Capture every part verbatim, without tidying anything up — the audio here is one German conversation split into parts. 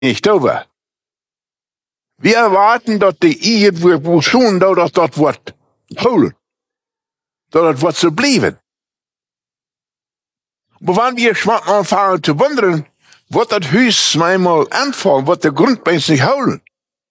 nicht over. Wir erwarten, dass die irgendwo schon da, dass das wird holen. Dass das wird so bleiben. Aber wenn wir schwamm anfangen zu wundern, wird das Haus einmal anfangen, wird der Grundbein nicht holen.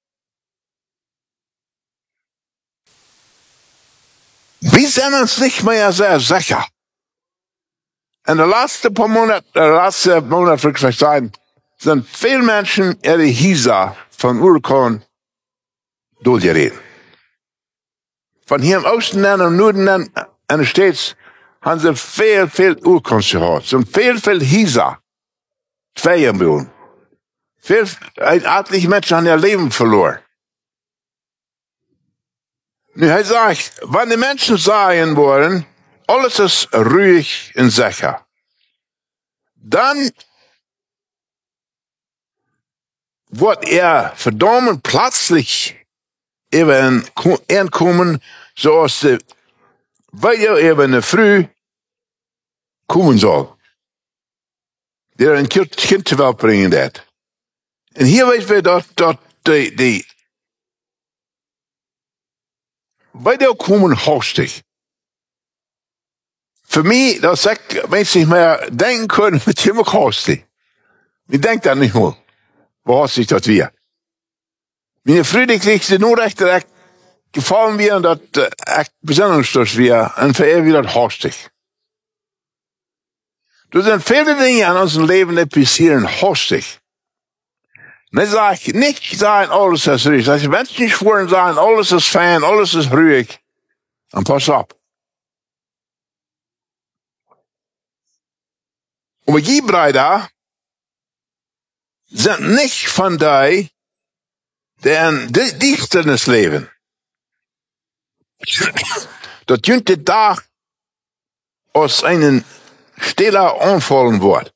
Wir sind uns nicht mehr sehr sicher. In den letzten paar Monaten, der letzten Monat, würde ich sagen, sind viele Menschen ihre Häuser von Urkon durchgereden. Von hier im Osten und im Norden und in den States haben sie viel, viel Urkons gehabt. Sie haben viel, viel Häuser. Zwei Millionen. Viel, etliche Menschen haben ihr Leben verloren. Nu, er sagt, wenn die Menschen sagen wollen, alles ist ruhig und sicher, dann wird er verdammt plötzlich eben ankommen, so als die weiter eben früh kommen soll. Der ein Kind zur Welt bringen wird. Und hier wissen wir, dass, dass die, die weiter kommen hastig. Für mich, dass ich Menschen nicht mehr denken können, mit dem hastig. Ich denke da nicht mehr, wo hastig das wir. Meine friedlichste Notrechte gefallen mir, und das äh, besinnungslos wir, und für er wieder hastig. Da sind viele Dinge in unserem Leben, die passieren hastig. Und ich sage, nicht sagen, alles ist ruhig. Also, wenn sie nicht schwören, sagen, alles ist fein, alles ist ruhig, dann pass auf. Aber die Brüder sind nicht von denen, deren Dichternis leben. Das jüngste Tag aus einem stiller anfallen wird.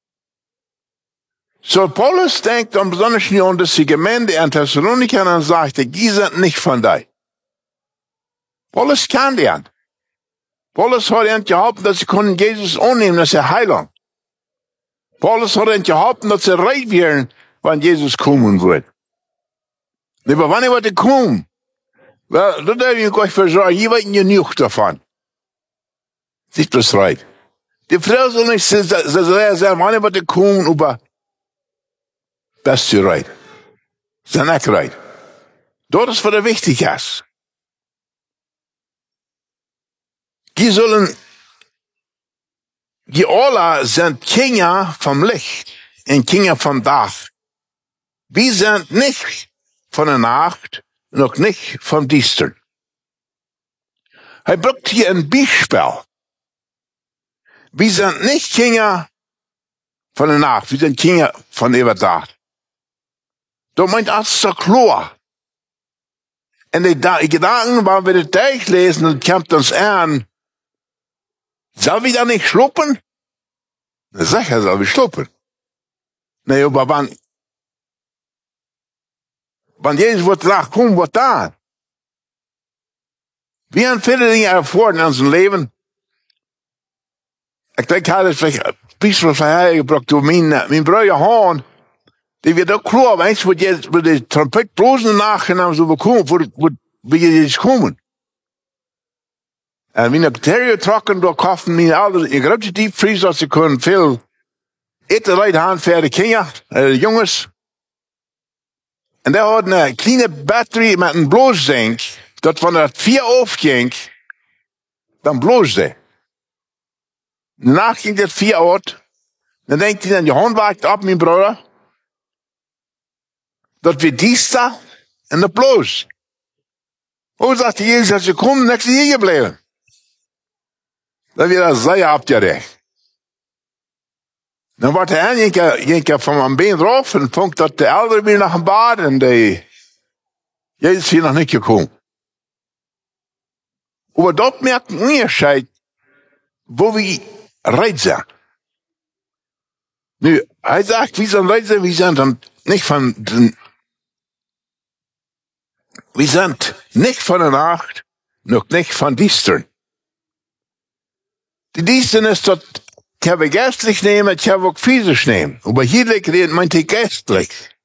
So, Paulus denkt am besonders an, dass die Gemeinde in Thessaloniki dann sagte, die sind nicht von denen. Paulus kann die an. Paulus hat ihnen geholfen, dass sie können Jesus annehmen, dass er heilen. Paulus hat ihnen geholfen, dass sie reich werden, wenn Jesus kommen wird. Aber wenn er wird kommen, well, da darf ich euch versagen, hier wird nicht genug davon. Nicht das reich. Die Frau soll nicht sehr sagen, wenn er wird kommen, aber das ist reich. Das ist nicht reich. Das ist, was er wichtig ist. Die sollen, die alle sind Kinder vom Licht und Kinder vom Tag. Wir sind nicht von der Nacht, noch nicht vom Düstern. Er bringt hier ein Beispiel. Wir sind nicht Kinder von der Nacht, wir sind Kinder von der Tag. Da meint das so klar. Und die Gedanken, wenn wir das durchlesen, dann kommt uns an, soll wir da nicht schluppen? Na sicher soll wir schluppen. Nee, aber wenn, wenn Jesus wird sagen, komm, was da? Wir haben viele Dinge erfahren in unserem Leben. Ich denke, ich habe das vielleicht ein bisschen vorhergebracht, wo mein, mein Bruder Hahn, die wird auch klar, weißt du, wo die, wo die Trompet bloßen nachgenommen so bekommen, wo, wo, wo die jetzt kommen. En mijn bacteriën trokken door koffen, mijn ouders, ik grote diepvries als ze kunnen veel eten leiden aan voor de kinderen, de jongens. En daar hadden een kleine batterie met een bloosding, dat van het vier afging, dan bloosde. Daarna ging dat vier uit, dan denkt hij, je hand waakt op, mijn broer, dat we die staan en de bloos. Hoe zegt Jezus, als je komt, niks hier gebleven. Dan weer dat zij op je recht. Dan wordt hij een keer van mijn been eraf en vond dat de ouderen weer naar een bad en de Jezus is hier nog niet gekomen. Maar dat merkt een onderscheid wo we reit zijn. Nu, hij zegt, wie zijn reit zijn, we zijn dan niet van de, we zijn niet van de nacht, nog niet van Düstern. Die Düstern ist dat, ich habe geistlich nehmen, ich habe auch physisch nehmen. Aber hier reden meint ich geistlich.